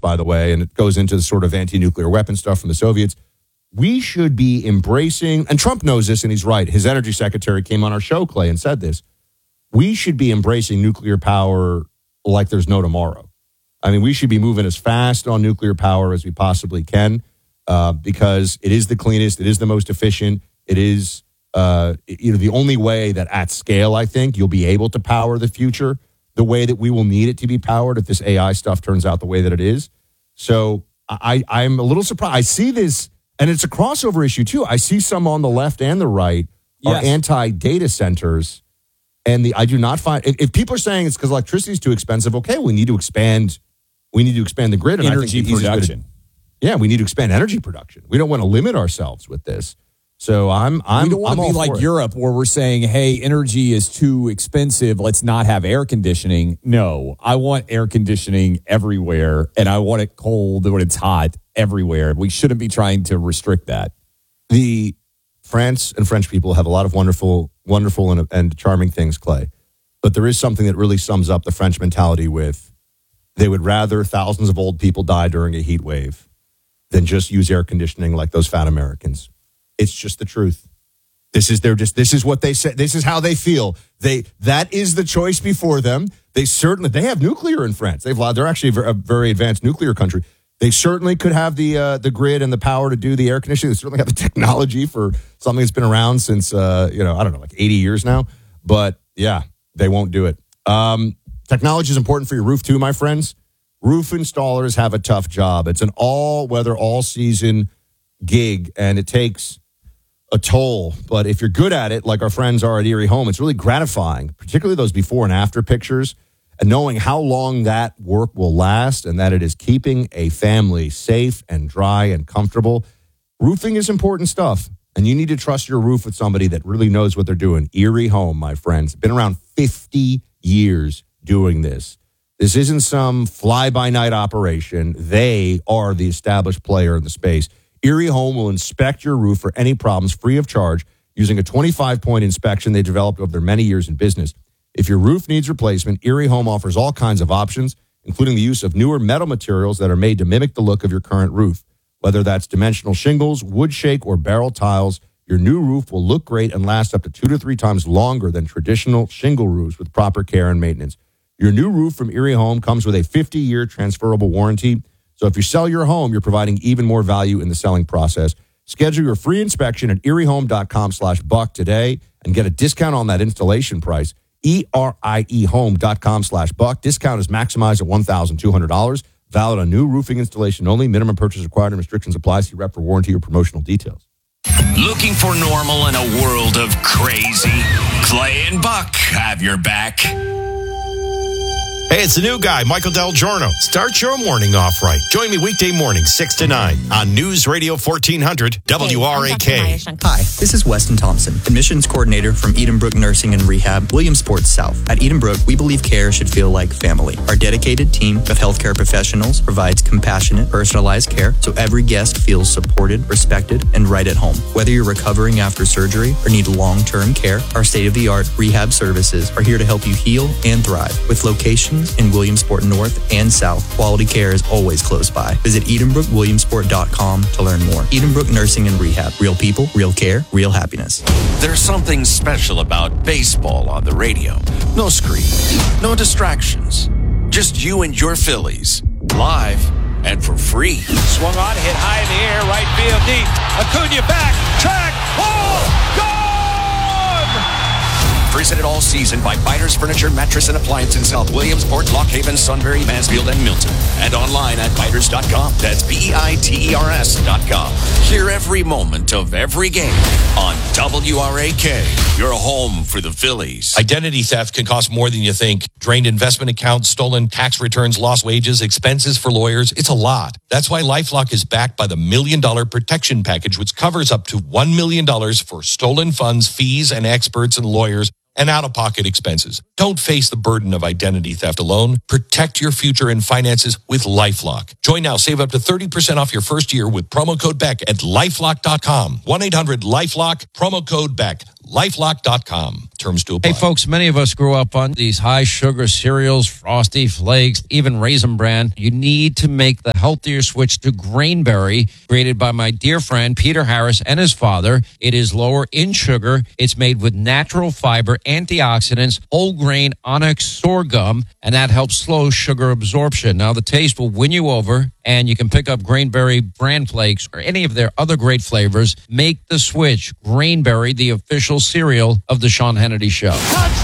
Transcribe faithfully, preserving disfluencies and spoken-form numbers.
by the way, and it goes into the sort of anti-nuclear weapon stuff from the Soviets. We should be embracing, and Trump knows this, and he's right. His energy secretary came on our show, Clay, and said this. We should be embracing nuclear power like there's no tomorrow. I mean, we should be moving as fast on nuclear power as we possibly can uh, because it is the cleanest, it is the most efficient, it is uh, you know the only way that at scale, I think, you'll be able to power the future the way that we will need it to be powered if this A I stuff turns out the way that it is. So I, I'm a little surprised. I see this. And it's a crossover issue, too. I see some on the left and the right are yes. anti-data centers. And the I do not find... If, if people are saying it's because electricity is too expensive, okay, we need to expand We need to expand the grid. And energy I think production. To, yeah, we need to expand energy production. We don't want to limit ourselves with this. So I'm... I'm we don't want I'm to be like it. Europe where we're saying, hey, energy is too expensive. Let's not have air conditioning. No, I want air conditioning everywhere. And I want it cold when it's hot everywhere. We shouldn't be trying to restrict that. The France and French people have a lot of wonderful, wonderful and, and charming things, Clay. But there is something that really sums up the French mentality with they would rather thousands of old people die during a heat wave than just use air conditioning like those fat Americans. It's just the truth. This is their just. This is what they say. This is how they feel. They that is the choice before them. They certainly they have nuclear in France. They've they're actually a very advanced nuclear country. They certainly could have the uh, the grid and the power to do the air conditioning. They certainly have the technology for something that's been around since uh, you know I don't know like eighty years now. But yeah, they won't do it. Um, technology is important for your roof too, my friends. Roof installers have a tough job. It's an all weather, all season gig, and it takes a toll, but if you're good at it, like our friends are at Erie Home, it's really gratifying, particularly those before and after pictures, and knowing how long that work will last and that it is keeping a family safe and dry and comfortable. Roofing is important stuff, and you need to trust your roof with somebody that really knows what they're doing. Erie Home, my friends, been around fifty years doing this. This isn't some fly-by-night operation. They are the established player in the space. Erie Home will inspect your roof for any problems free of charge using a twenty-five point inspection they developed over their many years in business. If your roof needs replacement, Erie Home offers all kinds of options, including the use of newer metal materials that are made to mimic the look of your current roof. Whether that's dimensional shingles, wood shake, or barrel tiles, your new roof will look great and last up to two to three times longer than traditional shingle roofs with proper care and maintenance. Your new roof from Erie Home comes with a fifty-year transferable warranty. So if you sell your home, you're providing even more value in the selling process. Schedule your free inspection at eriehome.com slash buck today and get a discount on that installation price. E R I E home.com slash buck. Discount is maximized at one thousand two hundred dollars. Valid on new roofing installation only. Minimum purchase required and restrictions apply. See rep for warranty or promotional details. Looking for normal in a world of crazy? Clay and Buck have your back. Hey, it's the new guy, Michael Del Giorno. Start your morning off right. Join me weekday morning, six to nine on News Radio fourteen hundred W R A K. Hi, this is Weston Thompson, admissions coordinator from Edenbrook Nursing and Rehab, Williamsport South. At Edenbrook, we believe care should feel like family. Our dedicated team of healthcare professionals provides compassionate, personalized care so every guest feels supported, respected, and right at home. Whether you're recovering after surgery or need long-term care, our state-of-the-art rehab services are here to help you heal and thrive. With locations in Williamsport North and South, quality care is always close by. Visit edenbrook williamsport dot com to learn more. Edenbrook Nursing and Rehab. Real people, real care, real happiness. There's something special about baseball on the radio. No screen, no distractions. Just you and your Phillies. Live and for free. Swung on, hit high in the air, right field deep. Acuna back, track, ball, gone! Presented all season by Biters Furniture, Mattress, and Appliance in South Williamsport, Lock Haven, Sunbury, Mansfield, and Milton. And online at biters dot com. That's B E I T E R S dot com. Hear every moment of every game on W R A K. Your home for the Phillies. Identity theft can cost more than you think. Drained investment accounts, stolen tax returns, lost wages, expenses for lawyers. It's a lot. That's why LifeLock is backed by the Million Dollar Protection Package, which covers up to one million dollars for stolen funds, fees, and experts and lawyers, and out-of-pocket expenses. Don't face the burden of identity theft alone. Protect your future and finances with LifeLock. Join now. Save up to thirty percent off your first year with promo code BECK at lifelock dot com. one eight hundred lifelock, promo code BECK. LifeLock dot com. Terms to apply. Hey, folks, many of us grew up on these high-sugar cereals, Frosty Flakes, even Raisin Bran. You need to make the healthier switch to Grainberry, created by my dear friend Peter Harris and his father. It is lower in sugar. It's made with natural fiber, antioxidants, whole grain onyx sorghum, and that helps slow sugar absorption. Now, the taste will win you over, and you can pick up Grainberry Bran Flakes or any of their other great flavors. Make the switch. Grainberry, the official cereal of the Sean Hannity Show. Touchdown!